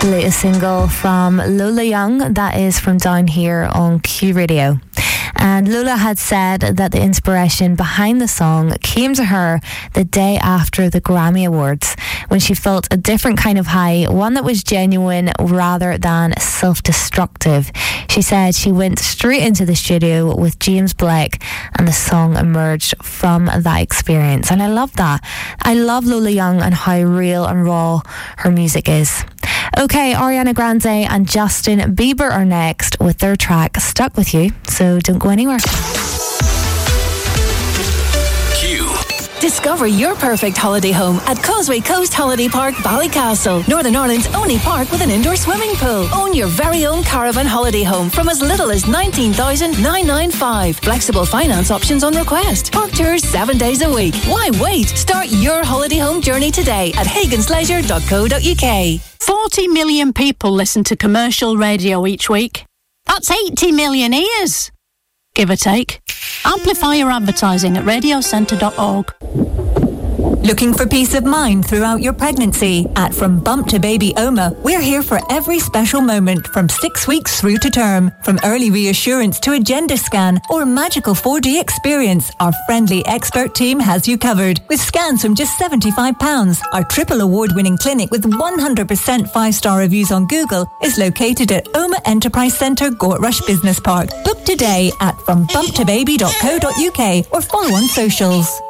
the latest single from Lola Young, that is from Down Here on Q Radio. And Lola had said that the inspiration behind the song came to her the day after the Grammy Awards, when she felt a different kind of high, one that was genuine rather than self-destructive. She said she went straight into the studio with James Blake and the song emerged from that experience. And I love that. I love Lola Young and how real and raw her music is. Okay, Ariana Grande and Justin Bieber are next with their track Stuck With You, so don't go anywhere. Discover your perfect holiday home at Causeway Coast Holiday Park, Ballycastle, Northern Ireland's only park with an indoor swimming pool. Own your very own caravan holiday home from as little as $19,995. Flexible finance options on request. Park tours 7 days a week. Why wait? Start your holiday home journey today at hagansleisure.co.uk. 40 million people listen to commercial radio each week. That's 80 million ears, give or take. Amplify your advertising at radiocentre.org. Looking for peace of mind throughout your pregnancy? At From Bump to Baby OMA, we're here for every special moment from 6 weeks through to term. From early reassurance to a gender scan or a magical 4D experience, our friendly expert team has you covered. With scans from just £75, our triple award-winning clinic with 100% 5-star reviews on Google is located at OMA Enterprise Centre, Gortrush Business Park. Book today at frombumptobaby.co.uk or follow on socials.